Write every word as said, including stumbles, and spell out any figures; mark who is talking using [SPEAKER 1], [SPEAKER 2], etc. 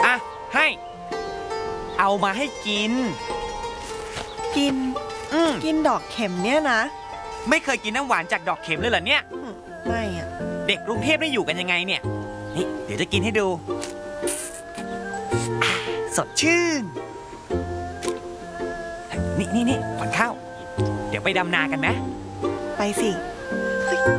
[SPEAKER 1] อ่ะให้เอามาให้กิน
[SPEAKER 2] กิน
[SPEAKER 1] อืม
[SPEAKER 2] กินดอกเข็มเนี่ยนะ
[SPEAKER 1] ไม่เคยกินน้ำหวานจากดอกเข็มเลยเหรอเนี่ย
[SPEAKER 2] ไม่อะ
[SPEAKER 1] เด็กกรุงเทพได้อยู่กันยังไงเนี่ยนี่เดี๋ยวจะกินให้ดูสดชื่นนี่นี่นี่ขวัญข้าวเดี๋ยวไปดำนากันนะ
[SPEAKER 2] ไปสิ